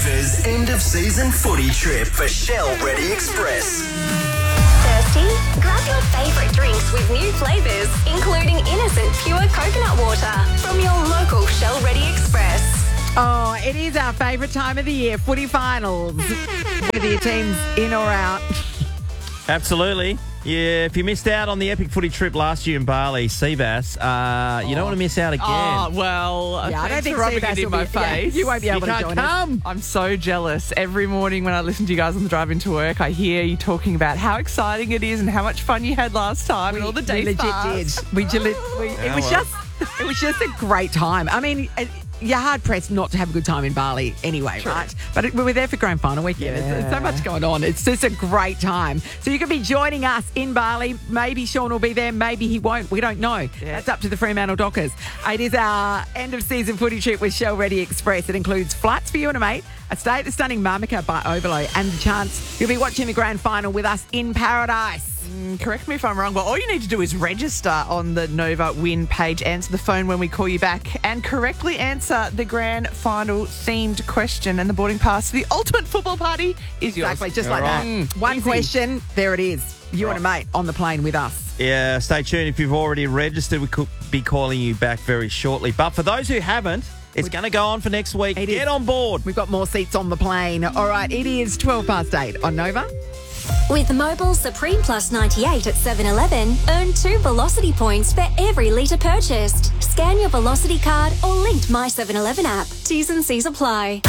Nova's end-of-season footy trip for Shell Ready Express. Thirsty? Grab your favourite drinks with new flavours, including innocent pure coconut water from your local Shell Ready Express. Oh, it is our favourite time of the year, footy finals. Whether your team's in or out. Absolutely. Yeah, if you missed out on the epic footy trip last year in Bali, Seabass, you don't want to miss out again. Oh, well, Yeah, I don't think rubbing Seabass it in will my be- yeah, face. you won't be able to join us. I'm so jealous. Every morning when I listen to you guys on the drive into work, I hear you talking about how exciting it is and how much fun you had last time and all the days We legit passed. did. It was just a great time. I mean, you're hard pressed not to have a good time in Bali anyway, right? But we were there for grand final weekend. There's so much going on. It's just a great time. So you can be joining us in Bali. Maybe Sean will be there. Maybe he won't. We don't know. Yeah. That's up to the Fremantle Dockers. It is our end of season footy trip with Shell Ready Express. It includes flights for you and a mate, a stay at the stunning Marmika by Overlow, and the chance you'll be watching the grand final with us in paradise. Correct me if I'm wrong, but all you need to do is register on the Nova Win page, answer the phone when we call you back, and correctly answer the grand final themed question. And the boarding pass to the ultimate football party is yours. Exactly, just like that. One Easy. question, there it is. You and a mate on the plane with us. Yeah, stay tuned. If you've already registered, we could be calling you back very shortly. But for those who haven't, it's going to go on for next week. It Get is. on board. We've got more seats on the plane. All right, it is 8:12 on Nova. With Mobile Supreme Plus 98 at 7-Eleven, earn 2 Velocity points for every litre purchased. Scan your Velocity card or linked My 7-Eleven app. T's and C's apply.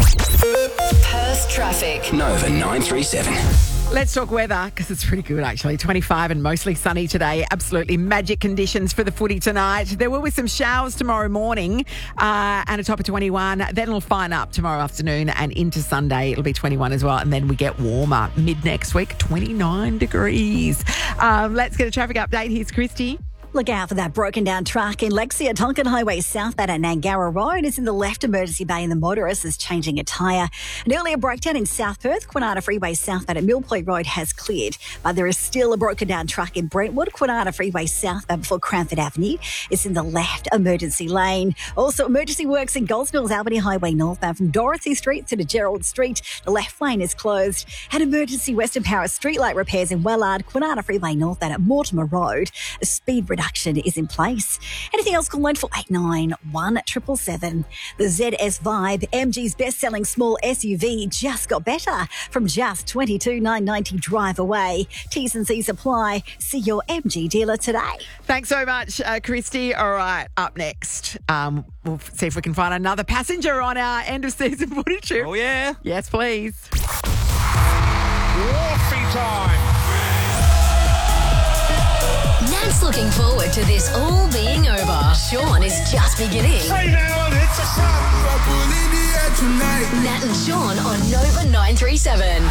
Perth traffic. Nova 937. Let's talk weather because it's pretty good actually. 25 and mostly sunny today. Absolutely magic conditions for the footy tonight. There will be some showers tomorrow morning and a top of 21. Then it'll fine up tomorrow afternoon and into Sunday. It'll be 21 as well. And then we get warmer mid next week, 29 degrees. Let's get a traffic update. Here's Christy. Look out for that broken down truck in Lexia. Tonkin Highway southbound at Nangara Road is in the left emergency bay, and the motorist is changing a tyre. An earlier breakdown in South Perth, Kwinana Freeway southbound at Millpoint Road has cleared, but there is still a broken down truck in Brentwood. Kwinana Freeway southbound before Cranford Avenue is in the left emergency lane. Also, emergency works in Golds Mills Albany Highway northbound from Dorothy Street to Gerald Street. The left lane is closed. And emergency Western Power streetlight repairs in Wellard, Kwinana Freeway northbound at Mortimer Road. A speed reduction is in place. Anything else, call 9489 777. The ZS Vibe, MG's best-selling small SUV, just got better from just $22,990 drive away. T's and C's apply. See your MG dealer today. Thanks so much, Christy. All right, up next, we'll see if we can find another passenger on our end of season footy trip. Oh, yeah. Yes, please. Warfy time. Nat's looking forward to this all being over. Sean is just beginning. Hey now, it's a sun. Nat and Sean on Nova 937.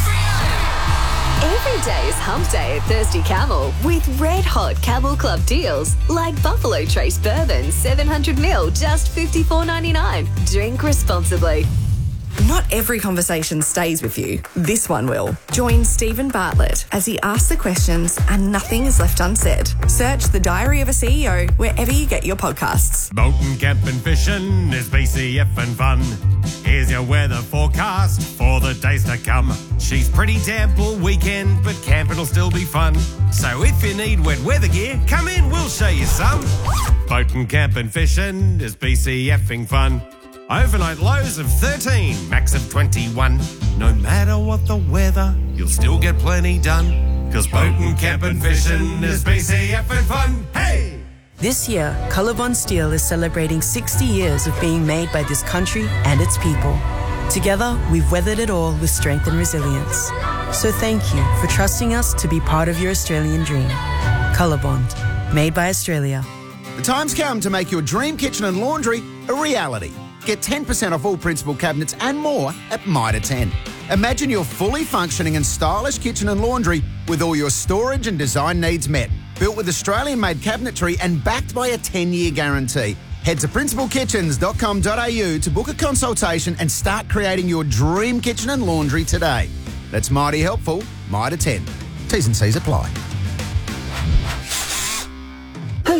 Every day is hump day at Thirsty Camel with red hot Camel Club deals like Buffalo Trace Bourbon 700ml, just $54.99. Drink responsibly. Not every conversation stays with you. This one will. Join Stephen Bartlett as he asks the questions and nothing is left unsaid. Search The Diary of a CEO wherever you get your podcasts. Boating, camping, fishing is BCF and fun. Here's your weather forecast for the days to come. She's pretty damp all weekend, but camping will still be fun. So if you need wet weather gear, come in, we'll show you some. Boating, camping, fishing is BCFing fun. Overnight lows of 13, max of 21. No matter what the weather, you'll still get plenty done. Cause boating, camping, fishing is BCF and fun. Hey! This year, Colorbond Steel is celebrating 60 years of being made by this country and its people. Together, we've weathered it all with strength and resilience. So thank you for trusting us to be part of your Australian dream. Colorbond, made by Australia. The time's come to make your dream kitchen and laundry a reality. Get 10% off all Principal cabinets and more at Mitre 10. Imagine your fully functioning and stylish kitchen and laundry with all your storage and design needs met. Built with Australian-made cabinetry and backed by a 10-year guarantee. Head to principalkitchens.com.au to book a consultation and start creating your dream kitchen and laundry today. That's mighty helpful. Mitre 10. T's and C's apply.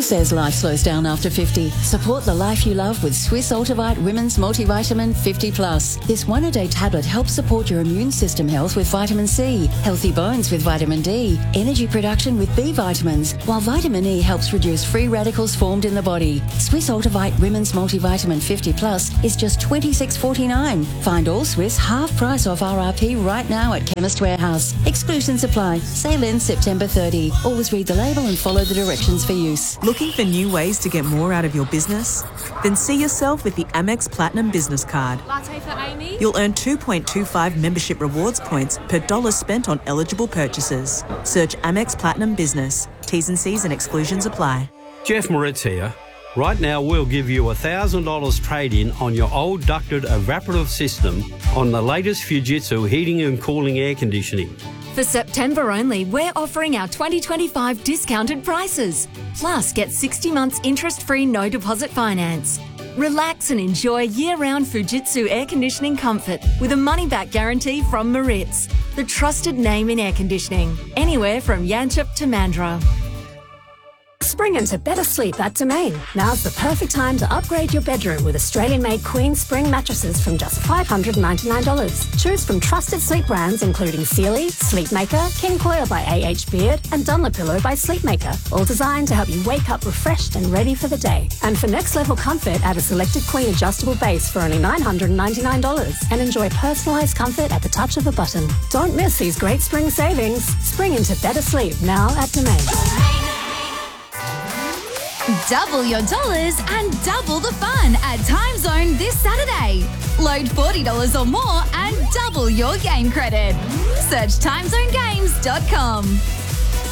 says life slows down after 50? Support the life you love with Swiss Ultivite Women's Multivitamin 50+. This one-a-day tablet helps support your immune system health with vitamin C, healthy bones with vitamin D, energy production with B vitamins, while vitamin E helps reduce free radicals formed in the body. Swiss Ultivite Women's Multivitamin 50+ is just $26.49. Find all Swiss half price off RRP right now at Chemist Warehouse. Exclusions apply. Sale ends September 30. Always read the label and follow the directions for use. Looking for new ways to get more out of your business? Then see yourself with the Amex Platinum Business Card. Latte for Amy? You'll earn 2.25 membership rewards points per dollar spent on eligible purchases. Search Amex Platinum Business. T's and C's and exclusions apply. Jeff Moritz here. Right now, we'll give you $1,000 trade-in on your old ducted evaporative system on the latest Fujitsu heating and cooling air conditioning. For September only, we're offering our 2025 discounted prices. Plus, get 60 months interest-free no deposit finance. Relax and enjoy year-round Fujitsu air conditioning comfort with a money-back guarantee from Moritz, the trusted name in air conditioning, anywhere from Yanchep to Mandurah. Spring into better sleep at Domain. Now's the perfect time to upgrade your bedroom with Australian-made Queen Spring mattresses from just $599. Choose from trusted sleep brands including Sealy, Sleepmaker, King Coil by A.H. Beard, and Dunlopillow by Sleepmaker, all designed to help you wake up refreshed and ready for the day. And for next-level comfort, add a selected Queen adjustable base for only $999 and enjoy personalised comfort at the touch of a button. Don't miss these great spring savings. Spring into better sleep now at Domain. Double your dollars and double the fun at Time Zone this Saturday. Load $40 or more and double your game credit. Search timezonegames.com.